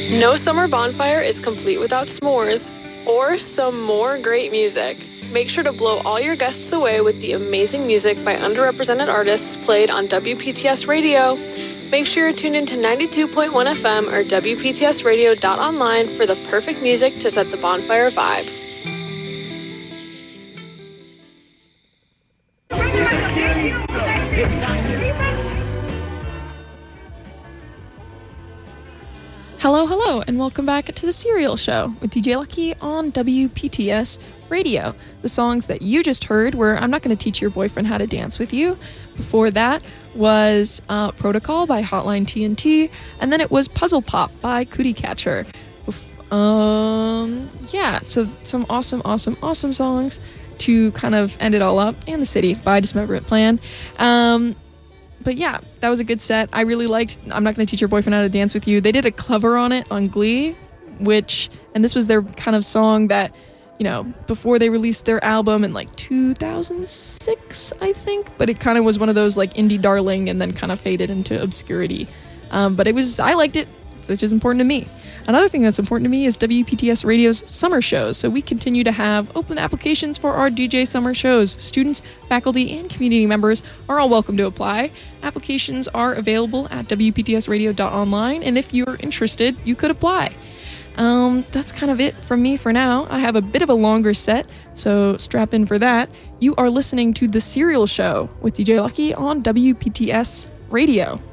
No summer bonfire is complete without s'mores or some more great music. Make sure to blow all your guests away with the amazing music by underrepresented artists played on WPTS Radio. Make sure you're tuned into 92.1 FM or WPTSradio.online for the perfect music to set the bonfire vibe. Hello, and welcome back to the Serial Show with DJ Lucky on WPTS Radio. The songs that you just heard were I'm Not Gonna Teach Your Boyfriend How to Dance With You. Before that was Protocol by Hotline TNT, and then it was Puzzle Pop by Cootie Catcher. So some awesome songs to kind of end it all up, and The City by Dismemberment Plan. But yeah, that was a good set. I really liked I'm Not Gonna Teach Your Boyfriend How to Dance With You. They did a cover on it on Glee, and this was their kind of song that, before they released their album in like 2006, I think. But it kind of was one of those like indie darling and then kind of faded into obscurity. But I liked it, which is important to me. Another thing that's important to me is WPTS Radio's summer shows. So we continue to have open applications for our DJ summer shows. Students, faculty, and community members are all welcome to apply. Applications are available at WPTSradio.online, and if you're interested, you could apply. That's kind of it from me for now. I have a bit of a longer set, so strap in for that. You are listening to The Serial Show with DJ Lucky on WPTS Radio.